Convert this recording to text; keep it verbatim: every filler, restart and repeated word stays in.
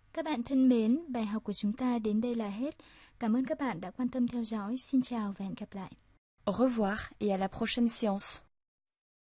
Các bạn thân mến, bài học của chúng ta đến đây là hết. Cảm ơn các bạn đã quan tâm theo dõi. Xin chào và hẹn gặp lại. Au revoir et à la prochaine séance.